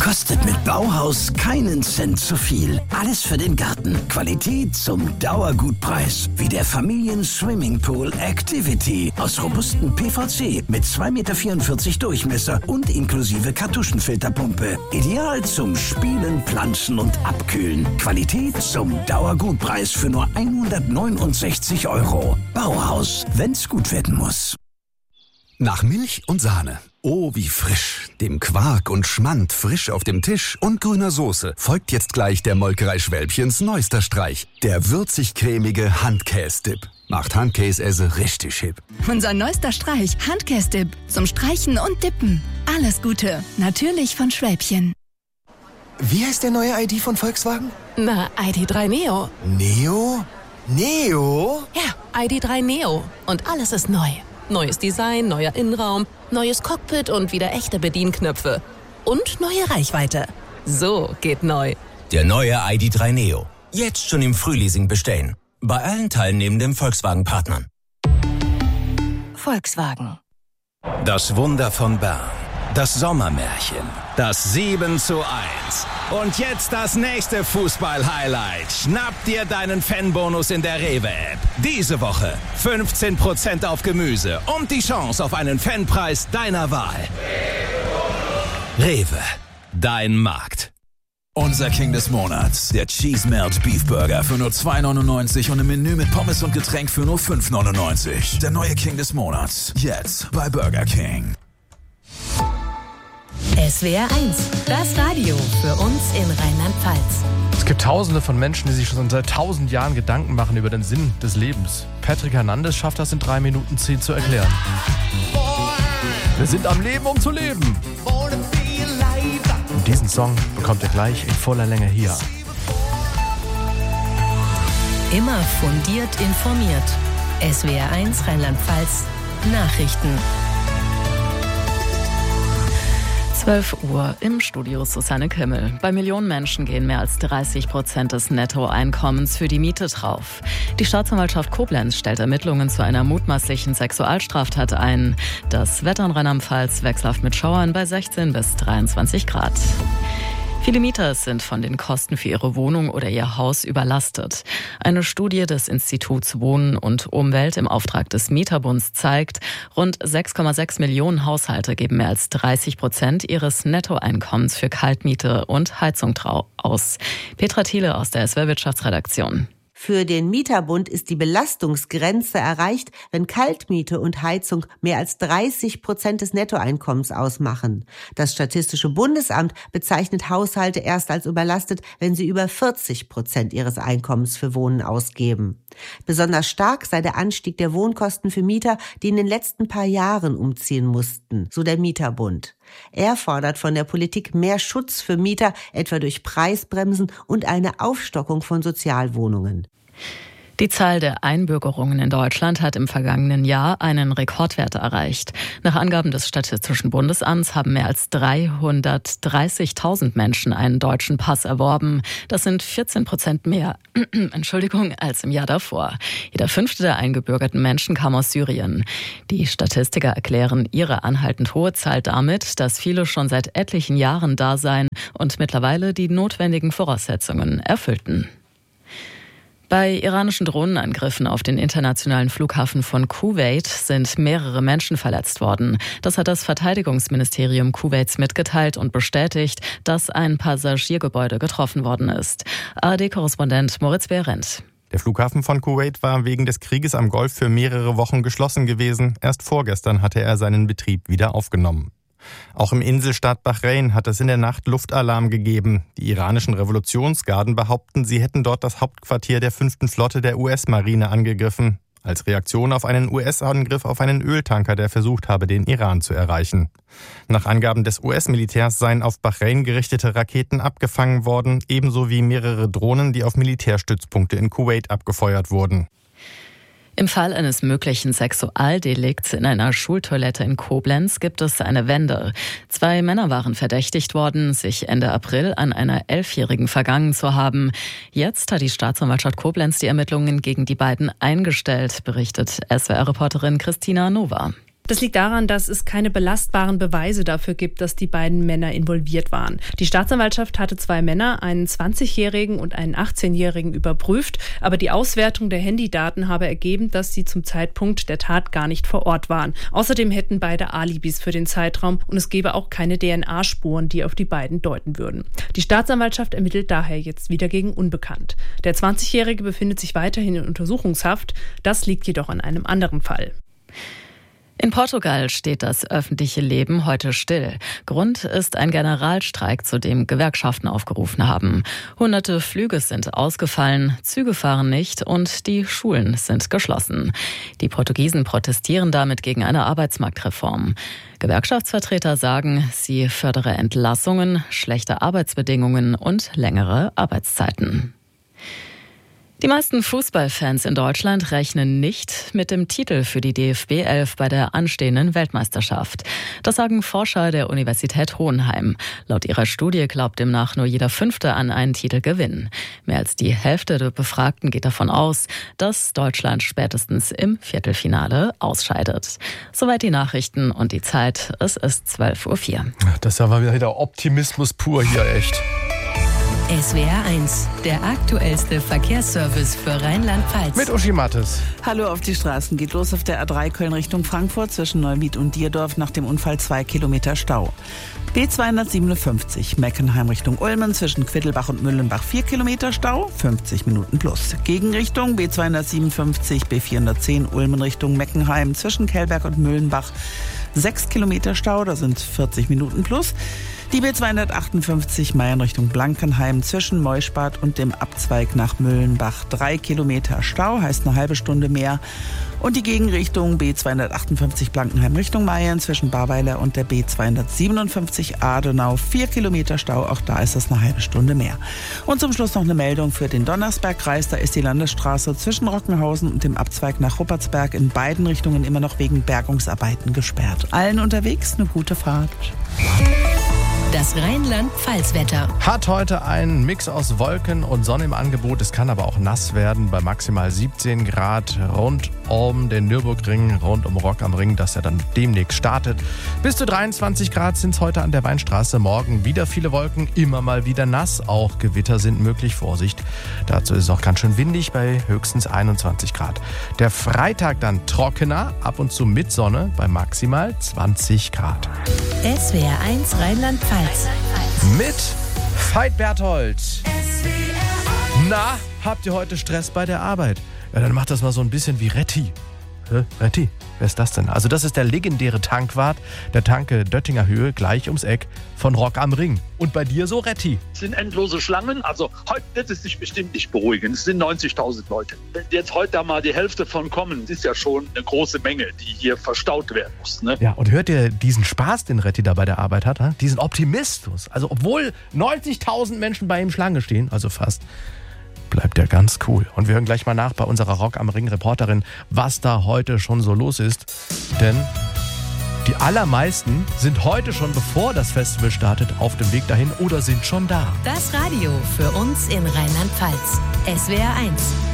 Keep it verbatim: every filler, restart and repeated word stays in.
Kostet mit Bauhaus keinen Cent zu viel. Alles für den Garten. Qualität zum Dauergutpreis. Wie der Familien-Swimmingpool Activity aus robustem P V C mit zwei Komma vierundvierzig Meter Durchmesser und inklusive Kartuschenfilterpumpe. Ideal zum Spielen, Planschen und Abkühlen. Qualität zum Dauergutpreis für nur hundertneunundsechzig Euro. Bauhaus, wenn's gut werden muss. Nach Milch und Sahne. Oh, wie frisch. Dem Quark und Schmand frisch auf dem Tisch und grüner Soße folgt jetzt gleich der Molkerei Schwälbchens neuester Streich. Der würzig-cremige Handkäse-Dip. Macht Handkäse richtig hip. Unser neuester Streich, Handkäse-Dip. Zum Streichen und Dippen. Alles Gute. Natürlich von Schwälbchen. Wie heißt der neue I D von Volkswagen? Na, I D drei Neo. Neo? Neo? Ja, I D drei Neo. Und alles ist neu. Neues Design, neuer Innenraum, neues Cockpit und wieder echte Bedienknöpfe. Und neue Reichweite. So geht neu. Der neue I D drei Neo. Jetzt schon im Frühleasing bestellen. Bei allen teilnehmenden Volkswagen-Partnern. Volkswagen. Das Wunder von Bern. Das Sommermärchen. Das sieben zu eins. Und jetzt das nächste Fußball-Highlight. Schnapp dir deinen Fanbonus in der Rewe-App. Diese Woche fünfzehn Prozent auf Gemüse und die Chance auf einen Fanpreis deiner Wahl. Rewe, dein Markt. Unser King des Monats, der Cheese Melt Beef Burger für nur zwei neunundneunzig und im Menü mit Pommes und Getränk für nur fünf neunundneunzig. Der neue King des Monats, jetzt bei Burger King. S W R eins, das Radio für uns in Rheinland-Pfalz. Es gibt tausende von Menschen, die sich schon seit tausend Jahren Gedanken machen über den Sinn des Lebens. Patrick Hernandez schafft das in drei Minuten zehn zu erklären. Wir sind am Leben, um zu leben. Und diesen Song bekommt ihr gleich in voller Länge hier. Immer fundiert informiert. S W R eins Rheinland-Pfalz Nachrichten. zwölf Uhr im Studio Susanne Kimmel. Bei Millionen Menschen gehen mehr als dreißig Prozent des Nettoeinkommens für die Miete drauf. Die Staatsanwaltschaft Koblenz stellt Ermittlungen zu einer mutmaßlichen Sexualstraftat ein. Das Wetter in Rheinland-Pfalz wechselhaft mit Schauern bei sechzehn bis dreiundzwanzig Grad. Viele Mieter sind von den Kosten für ihre Wohnung oder ihr Haus überlastet. Eine Studie des Instituts Wohnen und Umwelt im Auftrag des Mieterbunds zeigt, rund sechs Komma sechs Millionen Haushalte geben mehr als dreißig Prozent ihres Nettoeinkommens für Kaltmiete und Heizung aus. Petra Thiele aus der S W R Wirtschaftsredaktion. Für den Mieterbund ist die Belastungsgrenze erreicht, wenn Kaltmiete und Heizung mehr als dreißig Prozent des Nettoeinkommens ausmachen. Das Statistische Bundesamt bezeichnet Haushalte erst als überlastet, wenn sie über vierzig Prozent ihres Einkommens für Wohnen ausgeben. Besonders stark sei der Anstieg der Wohnkosten für Mieter, die in den letzten paar Jahren umziehen mussten, so der Mieterbund. Er fordert von der Politik mehr Schutz für Mieter, etwa durch Preisbremsen und eine Aufstockung von Sozialwohnungen. Die Zahl der Einbürgerungen in Deutschland hat im vergangenen Jahr einen Rekordwert erreicht. Nach Angaben des Statistischen Bundesamts haben mehr als dreihundertdreißigtausend Menschen einen deutschen Pass erworben. Das sind vierzehn Prozent mehr Entschuldigung, als im Jahr davor. Jeder fünfte der eingebürgerten Menschen kam aus Syrien. Die Statistiker erklären ihre anhaltend hohe Zahl damit, dass viele schon seit etlichen Jahren da seien und mittlerweile die notwendigen Voraussetzungen erfüllten. Bei iranischen Drohnenangriffen auf den internationalen Flughafen von Kuwait sind mehrere Menschen verletzt worden. Das hat das Verteidigungsministerium Kuwaits mitgeteilt und bestätigt, dass ein Passagiergebäude getroffen worden ist. A R D-Korrespondent Moritz Behrendt. Der Flughafen von Kuwait war wegen des Krieges am Golf für mehrere Wochen geschlossen gewesen. Erst vorgestern hatte er seinen Betrieb wieder aufgenommen. Auch im Inselstaat Bahrain hat es in der Nacht Luftalarm gegeben. Die iranischen Revolutionsgarden behaupten, sie hätten dort das Hauptquartier der fünften Flotte der U S-Marine angegriffen. Als Reaktion auf einen U S-Angriff auf einen Öltanker, der versucht habe, den Iran zu erreichen. Nach Angaben des U S-Militärs seien auf Bahrain gerichtete Raketen abgefangen worden, ebenso wie mehrere Drohnen, die auf Militärstützpunkte in Kuwait abgefeuert wurden. Im Fall eines möglichen Sexualdelikts in einer Schultoilette in Koblenz gibt es eine Wende. Zwei Männer waren verdächtigt worden, sich Ende April an einer Elfjährigen vergangen zu haben. Jetzt hat die Staatsanwaltschaft Koblenz die Ermittlungen gegen die beiden eingestellt, berichtet S W R-Reporterin Christina Nova. Das liegt daran, dass es keine belastbaren Beweise dafür gibt, dass die beiden Männer involviert waren. Die Staatsanwaltschaft hatte zwei Männer, einen zwanzigjährigen und einen achtzehnjährigen, überprüft, aber die Auswertung der Handydaten habe ergeben, dass sie zum Zeitpunkt der Tat gar nicht vor Ort waren. Außerdem hätten beide Alibis für den Zeitraum und es gebe auch keine D N A-Spuren, die auf die beiden deuten würden. Die Staatsanwaltschaft ermittelt daher jetzt wieder gegen Unbekannt. Der zwanzigjährige befindet sich weiterhin in Untersuchungshaft. Das liegt jedoch an einem anderen Fall. In Portugal steht das öffentliche Leben heute still. Grund ist ein Generalstreik, zu dem Gewerkschaften aufgerufen haben. Hunderte Flüge sind ausgefallen, Züge fahren nicht und die Schulen sind geschlossen. Die Portugiesen protestieren damit gegen eine Arbeitsmarktreform. Gewerkschaftsvertreter sagen, sie fördere Entlassungen, schlechte Arbeitsbedingungen und längere Arbeitszeiten. Die meisten Fußballfans in Deutschland rechnen nicht mit dem Titel für die D F B elf bei der anstehenden Weltmeisterschaft. Das sagen Forscher der Universität Hohenheim. Laut ihrer Studie glaubt demnach nur jeder Fünfte an einen Titelgewinn. Mehr als die Hälfte der Befragten geht davon aus, dass Deutschland spätestens im Viertelfinale ausscheidet. Soweit die Nachrichten und die Zeit. Es ist zwölf Uhr vier. Das war wieder Optimismus pur hier, echt. S W R eins, der aktuellste Verkehrsservice für Rheinland-Pfalz. Mit Uschi Mattes. Hallo auf die Straßen. Geht los auf der A drei Köln Richtung Frankfurt zwischen Neuwied und Dierdorf nach dem Unfall zwei Kilometer Stau. B zweihundertsiebenundfünfzig Meckenheim Richtung Ulmen zwischen Quiddelbach und Müllenbach vier Kilometer Stau, fünfzig Minuten plus. Gegenrichtung B zweihundertsiebenundfünfzig B vierhundertzehn Ulmen Richtung Meckenheim zwischen Kellberg und Müllenbach sechs Kilometer Stau, da sind vierzig Minuten plus. Die B zweihundertachtundfünfzig Meiern Richtung Blankenheim zwischen Meuschbad und dem Abzweig nach Müllenbach drei Kilometer Stau, heißt eine halbe Stunde mehr. Und die Gegenrichtung B zweihundertachtundfünfzig Blankenheim Richtung Meiern zwischen Barweiler und der B zweihundertsiebenundfünfzig Adenau vier Kilometer Stau, auch da ist das eine halbe Stunde mehr. Und zum Schluss noch eine Meldung für den Donnersbergkreis, da ist die Landesstraße zwischen Rockenhausen und dem Abzweig nach Ruppertsberg in beiden Richtungen immer noch wegen Bergungsarbeiten gesperrt. Allen unterwegs eine gute Fahrt. Das Rheinland-Pfalz-Wetter. Hat heute einen Mix aus Wolken und Sonne im Angebot. Es kann aber auch nass werden bei maximal siebzehn Grad rund um den Nürburgring, rund um Rock am Ring, das ja dann demnächst startet. Bis zu dreiundzwanzig Grad sind es heute an der Weinstraße. Morgen wieder viele Wolken, immer mal wieder nass. Auch Gewitter sind möglich. Vorsicht, dazu ist es auch ganz schön windig bei höchstens einundzwanzig Grad. Der Freitag dann trockener, ab und zu mit Sonne bei maximal zwanzig Grad. S W R eins Rheinland-Pfalz. Mit Veit Berthold. Na, habt ihr heute Stress bei der Arbeit? Ja, dann macht das mal so ein bisschen wie Retti. Hä? Retti? Wer ist das denn? Also das ist der legendäre Tankwart der Tanke Döttinger Höhe, gleich ums Eck von Rock am Ring. Und bei dir so, Retti? Es sind endlose Schlangen. Also heute wird es sich bestimmt nicht beruhigen. Es sind neunzigtausend Leute. Wenn jetzt heute da mal die Hälfte von kommen, ist ja schon eine große Menge, die hier verstaut werden muss. Ne? Ja, und hört ihr diesen Spaß, den Retti da bei der Arbeit hat? Ha? Diesen Optimismus. Also obwohl neunzigtausend Menschen bei ihm Schlange stehen, also fast, bleibt er ganz cool. Und wir hören gleich mal nach bei unserer Rock am Ring Reporterin, was da heute schon so los ist. Denn die allermeisten sind heute schon, bevor das Festival startet, auf dem Weg dahin oder sind schon da. Das Radio für uns in Rheinland-Pfalz. S W R eins.